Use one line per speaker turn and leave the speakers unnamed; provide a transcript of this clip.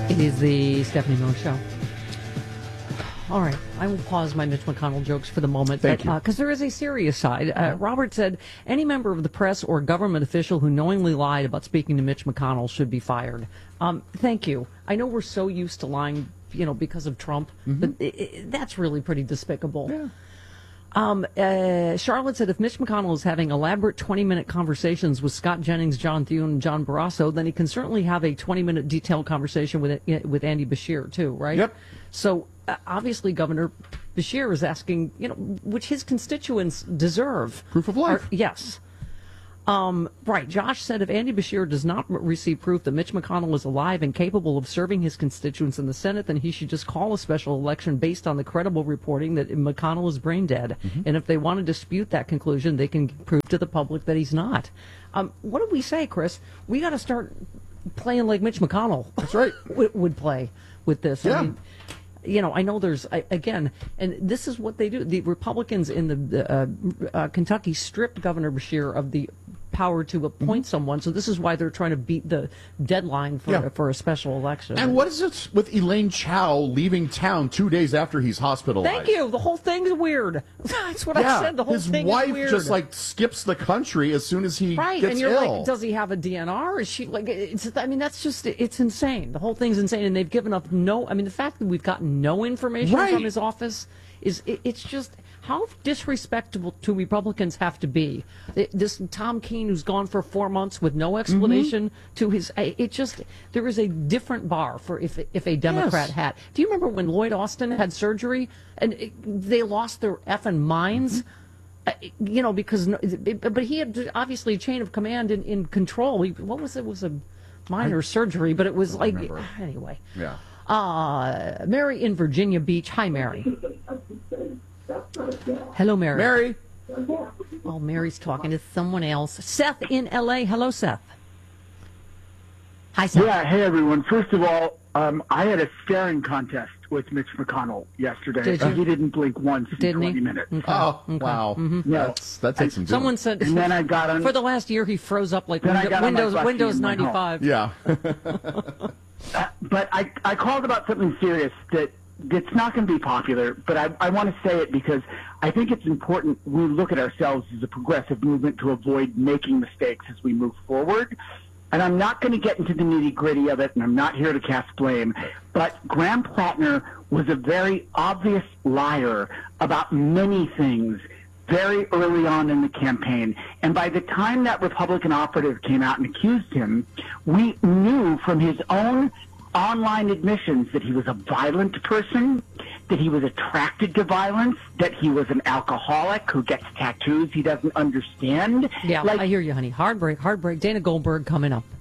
It is the Stephanie Miller Show. All right, I will pause my Mitch McConnell jokes for the moment, because there is a serious side. Robert said any member of the press or government official who knowingly lied about speaking to Mitch McConnell should be fired. Thank you. I know we're so used to lying, because of Trump, but that's really pretty despicable.
Yeah.
Charlotte said if Mitch McConnell is having elaborate 20-minute conversations with Scott Jennings, John Thune, and John Barrasso, then he can certainly have a 20-minute detailed conversation with Andy Beshear, too, right?
Yep.
So, obviously, Governor Beshear is asking, which his constituents deserve.
Proof of life.
Yes. Right. Josh said if Andy Beshear does not receive proof that Mitch McConnell is alive and capable of serving his constituents in the Senate, then he should just call a special election based on the credible reporting that McConnell is brain dead. And if they want to dispute that conclusion, they can prove to the public that he's not. What did we say, Chris? We got to start playing like Mitch McConnell.
That's right.
would play with this.
Yeah.
I mean, I know there's, again, and this is what they do. The Republicans in the Kentucky stripped Governor Beshear of the power to appoint someone, so this is why they're trying to beat the deadline for a special election.
And what is it with Elaine Chao leaving town 2 days after he's hospitalized?
Thank you. The whole thing's weird. That's what I said. The whole thing is weird.
His wife just skips the country as soon as he gets
and you're
ill.
like, does he have a DNR? Is she like? That's just it's insane. The whole thing's insane, and they've given up the fact that we've gotten no information from his office it's just. How disrespectful do Republicans have to be? This Tom Keene, who's gone for 4 months with no explanation to his, there is a different bar for if a Democrat had. Do you remember when Lloyd Austin had surgery and they lost their effing minds? But he had obviously a chain of command in control. What was it? It was a minor surgery, but it was like, anyway.
Yeah.
Mary in Virginia Beach. Hi, Mary. Hello, Mary.
Mary.
Oh, Mary's talking to someone else. Seth in L.A. Hello, Seth. Hi, Seth.
Yeah, hey, everyone. First of all, I had a staring contest with Mitch McConnell yesterday.
Did you?
He didn't blink once in 20 minutes.
Okay.
Oh, wow.
Yeah.
That takes some doing.
Someone said
And then I got on,
for the last year he froze up like
Then I got on my bus
Windows
and went
95.
Yeah.
but I called about something serious that's not going to be popular, but I want to say it because I think it's important we look at ourselves as a progressive movement to avoid making mistakes as we move forward. And I'm not going to get into the nitty-gritty of it, and I'm not here to cast blame, but Graham Plattner was a very obvious liar about many things very early on in the campaign. And by the time that Republican operative came out and accused him, we knew from his own online admissions that he was a violent person, that he was attracted to violence, that he was an alcoholic who gets tattoos he doesn't understand.
Yeah, I hear you, honey. Hard break. Dana Goldberg coming up.